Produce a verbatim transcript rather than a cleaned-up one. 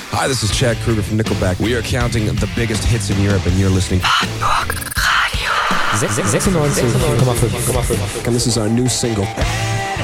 Hi, this is Chad Kruger from Nickelback. We are counting the biggest hits in Europe, and you're listening. sechsundneunzig Komma fünf. And this is our new single.